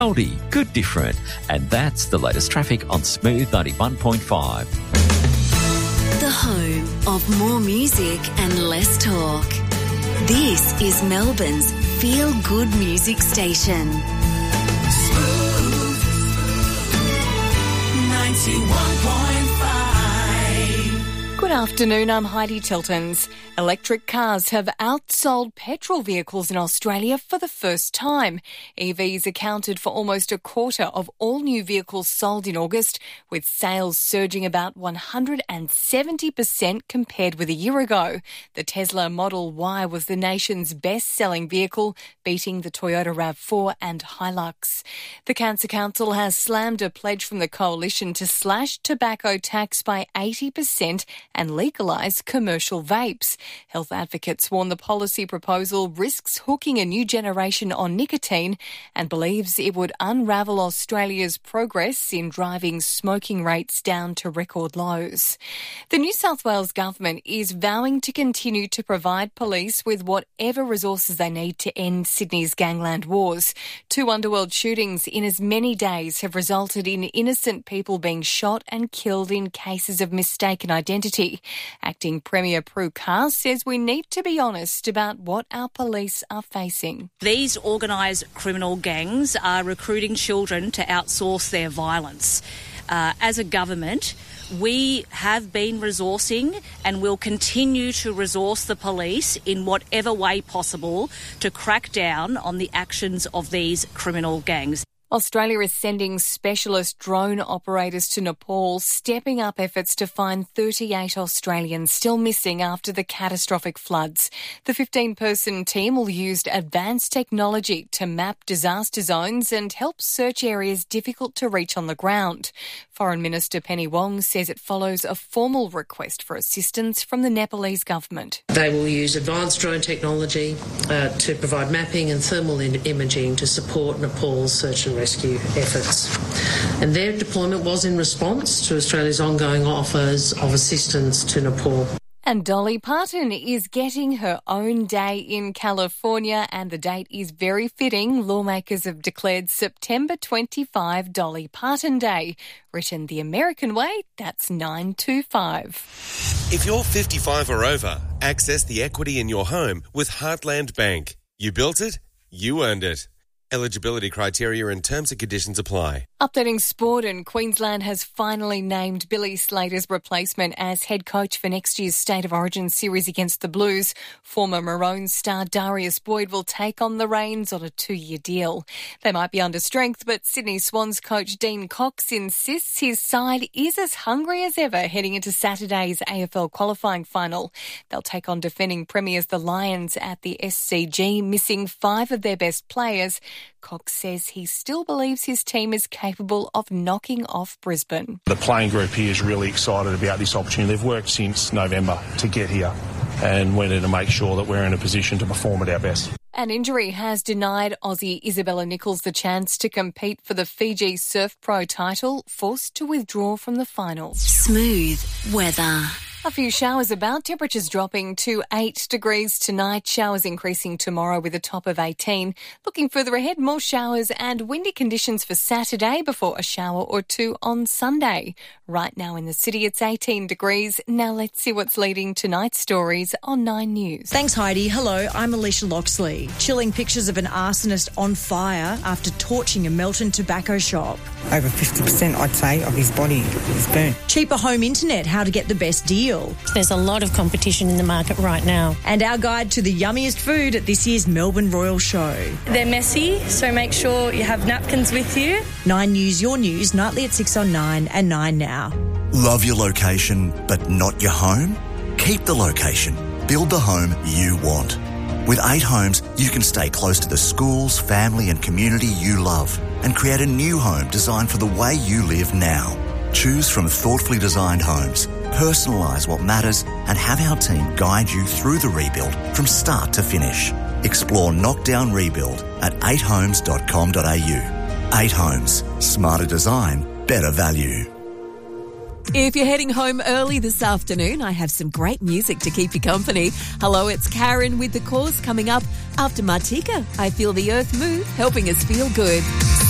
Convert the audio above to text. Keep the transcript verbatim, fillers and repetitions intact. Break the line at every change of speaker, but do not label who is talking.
Aldi, good different. And that's the latest traffic on Smooth ninety-one point five.
The home of more music and less talk. This is Melbourne's Feel Good Music Station. Smooth ninety-one point five.
Good afternoon, I'm Heidi Tiltons. Electric cars have outsold petrol vehicles in Australia for the first time. E Vs accounted for almost a quarter of all new vehicles sold in August, with sales surging about one hundred seventy percent compared with a year ago. The Tesla Model Y was the nation's best-selling vehicle, beating the Toyota RAV four and Hilux. The Cancer Council has slammed a pledge from the coalition to slash tobacco tax by eighty percent and legalise commercial vapes. Health advocates warn the policy proposal risks hooking a new generation on nicotine and believes it would unravel Australia's progress in driving smoking rates down to record lows. The New South Wales government is vowing to continue to provide police with whatever resources they need to end Sydney's gangland wars. Two underworld shootings in as many days have resulted in innocent people being shot and killed in cases of mistaken identity. Acting Premier Prue Carr says we need to be honest about what our police are facing.
These organised criminal gangs are recruiting children to outsource their violence. Uh, as a government, we have been resourcing and will continue to resource the police in whatever way possible to crack down on the actions of these criminal gangs.
Australia is sending specialist drone operators to Nepal, stepping up efforts to find thirty-eight Australians still missing after the catastrophic floods. The fifteen-person team will use advanced technology to map disaster zones and help search areas difficult to reach on the ground. Foreign Minister Penny Wong says it follows a formal request for assistance from the Nepalese government.
They will use advanced drone technology uh, to provide mapping and thermal in- imaging to support Nepal's search and rescue efforts. And their deployment was in response to Australia's ongoing offers of assistance to Nepal.
And Dolly Parton is getting her own day in California, and the date is very fitting. Lawmakers have declared September twenty-fifth Dolly Parton Day. Written the American way, that's nine two five.
If you're fifty-five or over, access the equity in your home with Heartland Bank. You built it, you earned it. Eligibility criteria and terms and conditions apply.
Updating sport, and Queensland has finally named Billy Slater's replacement as head coach for next year's State of Origin series against the Blues. Former Maroons star Darius Boyd will take on the reins on a two-year deal. They might be under strength, but Sydney Swans coach Dean Cox insists his side is as hungry as ever heading into Saturday's A F L qualifying final. They'll take on defending premiers the Lions at the S C G, missing five of their best players. Cox says he still believes his team is capable of knocking off Brisbane.
The playing group here is really excited about this opportunity. They've worked since November to get here, and we're there to make sure that we're in a position to perform at our best.
An injury has denied Aussie Isabella Nichols the chance to compete for the Fiji Surf Pro title, forced to withdraw from the finals.
Smooth weather.
A few showers about, temperatures dropping to eight degrees tonight, showers increasing tomorrow with a top of eighteen. Looking further ahead, more showers and windy conditions for Saturday before a shower or two on Sunday. Right now in the city, it's eighteen degrees. Now let's see what's leading tonight's stories on Nine News.
Thanks, Heidi. Hello, I'm Alicia Loxley. Chilling pictures of an arsonist on fire after torching a Melton tobacco shop.
Over fifty percent, I'd say, of his body is burnt.
Cheaper home internet, how to get the best deal.
There's a lot of competition in the market right now.
And our guide to the yummiest food at this year's Melbourne Royal Show.
They're messy, so make sure you have napkins with you.
Nine News, your news, nightly at six on nine and nine now.
Love your location, but not your home? Keep the location. Build the home you want. With eight homes, you can stay close to the schools, family and community you love and create a new home designed for the way you live now. Choose from thoughtfully designed homes. Personalise what matters and have our team guide you through the rebuild from start to finish. Explore Knockdown Rebuild at eight homes dot com dot a u. eight Homes. Smarter design, better value.
If you're heading home early this afternoon, I have some great music to keep you company. Hello, it's Karen with The Cause coming up after Martika. I Feel the Earth Move, helping us feel good.